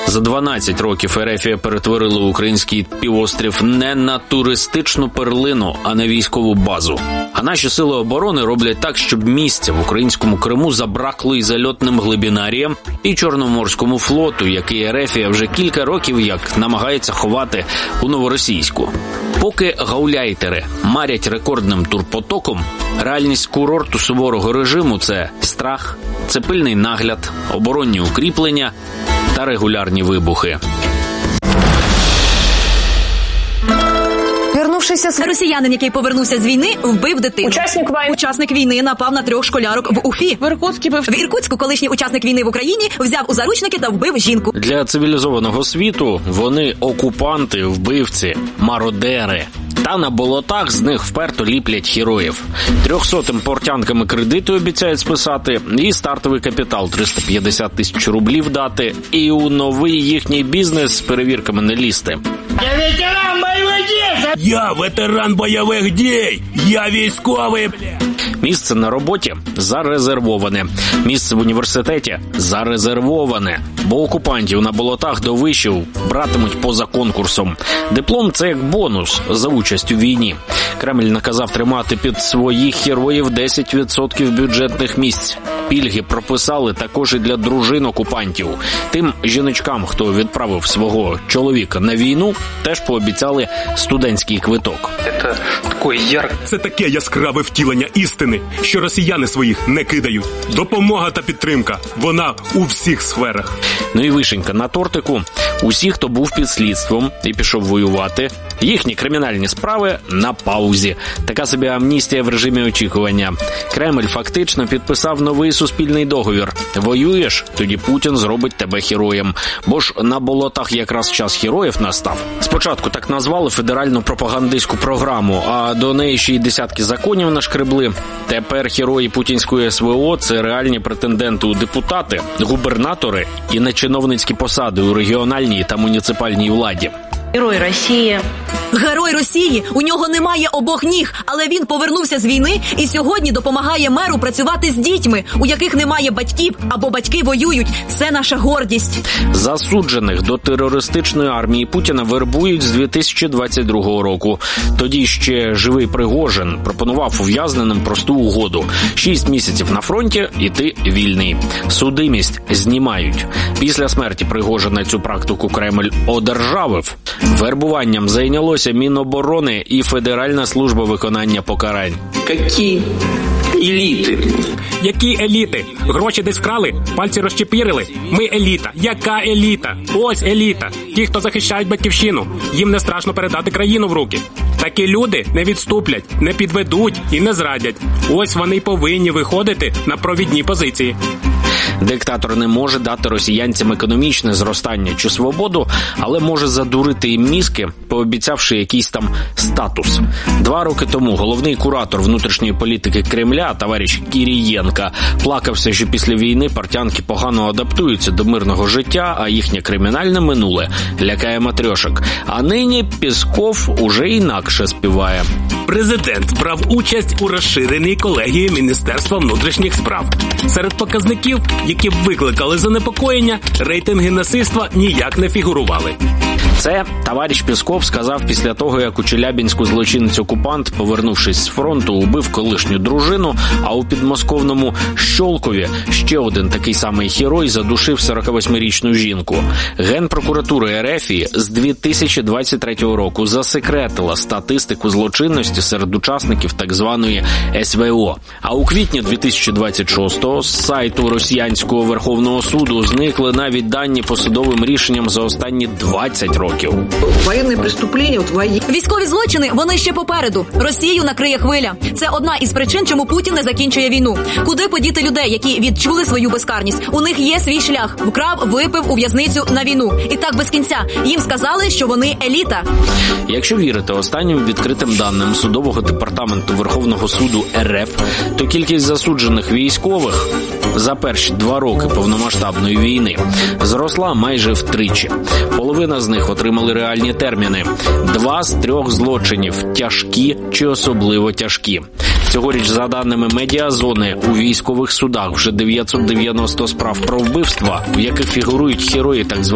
За 12 років Ерефія перетворила український півострів не на туристичну перлину, а на військову базу. А наші сили оборони роблять так, щоб місця в українському Криму забракло і зальотним глибінаріям, і Чорноморському флоту, який Ерефія вже кілька років як намагається ховати у Новоросійську. Поки гауляйтери марять рекордним турпотоком, реальність курорту суворого режиму – це страх, це пильний нагляд, оборонні укріплення та регулярні вибухи. Росіянин, який повернувся з війни, вбив дитину. Учасник війни напав на 3 школярок в Уфі. В Іркутську колишній учасник війни в Україні взяв у заручники та вбив жінку. Для цивілізованого світу вони окупанти, вбивці, мародери. Та на болотах з них вперто ліплять героїв. 300-м портянками кредити обіцяють списати, і стартовий капітал 350 тисяч рублів дати, і у новий їхній бізнес з перевірками не лізти. Я ветеран бойових дій! Я військовий, бля! Місце на роботі зарезервоване. Місце в університеті зарезервоване. Бо окупантів на болотах до вишів братимуть поза конкурсом. Диплом – це як бонус за участь у війні. Кремль наказав тримати під своїх героїв 10% бюджетних місць. Пільги прописали також і для дружин окупантів. Тим жіночкам, хто відправив свого чоловіка на війну, теж пообіцяли студентський квиток. Це таке яскраве втілення істини, що росіяни своїх не кидають. Допомога та підтримка – вона у всіх сферах. Ну і вишенька на тортику. Усі, хто був під слідством і пішов воювати, їхні кримінальні справи на паузі. Така собі амністія в режимі очікування. Кремль фактично підписав новий суспільний договір. Воюєш, тоді Путін зробить тебе героєм. Бо ж на болотах якраз час героїв настав. Спочатку так назвали федеральну пропагандистську програму, а до неї ще й десятки законів нашкребли. Тепер герої путінської СВО – це реальні претенденти у депутати, губернатори і на чиновницькі посади у регіональній та муніципальній владі. Герой Росії. Герой Росії. У нього немає обох ніг, але він повернувся з війни і сьогодні допомагає меру працювати з дітьми, у яких немає батьків або батьки воюють. Це наша гордість. Засуджених до терористичної армії Путіна вербують з 2022 року. Тоді ще живий Пригожин пропонував ув'язненим просту угоду. 6 місяців на фронті і ти вільний. Судимість знімають. Після смерті Пригожина цю практику Кремль одержавив. Вербуванням зайнялося Міноборони і Федеральна служба виконання покарань. Які еліти? Які еліти? Гроші десь вкрали? Пальці розчепірили? Ми еліта. Яка еліта? Ось еліта. Ті, хто захищають батьківщину. Їм не страшно передати країну в руки. Такі люди не відступлять, не підведуть і не зрадять. Ось вони й повинні виходити на провідні позиції. Диктатор не може дати росіянцям економічне зростання чи свободу, але може задурити їм мізки, пообіцявши якийсь там статус. 2 роки тому головний куратор внутрішньої політики Кремля, товариш Кірієнко, плакався, що після війни партянки погано адаптуються до мирного життя, а їхнє кримінальне минуле лякає матрьошок. А нині Пєсков уже інакше співає. Президент брав участь у розширеній колегії Міністерства внутрішніх справ. Серед показників, які викликали занепокоєння, рейтинги насильства ніяк не фігурували. Це товариш Пєсков сказав після того, як у Челябінську злочинець-окупант, повернувшись з фронту, убив колишню дружину, а у підмосковному Щолкові ще один такий самий герой задушив 48-річну жінку. Генпрокуратура Ерефії з 2023 року засекретила статистику злочинності серед учасників так званої СВО. А у квітні 2026-го з сайту росіянського Верховного суду зникли навіть дані по судовим рішенням за останні 20 років. Воєнні преступлення, Військові злочини, вони ще попереду. Росію накриє хвиля. Це одна із причин, чому Путін не закінчує війну. Куди подіти людей, які відчули свою безкарність? У них є свій шлях. Вкрав, випив у в'язницю на війну. І так без кінця. Їм сказали, що вони еліта. Якщо вірити останнім відкритим даним Судового департаменту Верховного суду РФ, то кількість засуджених військових за перші 2 роки повномасштабної війни зросла майже втричі. Половина з них отримали реальні терміни. 2 з 3 злочинів – тяжкі чи особливо тяжкі. Цьогоріч, за даними Медіазони, у військових судах вже 990 справ про вбивства, в яких фігурують герої так званих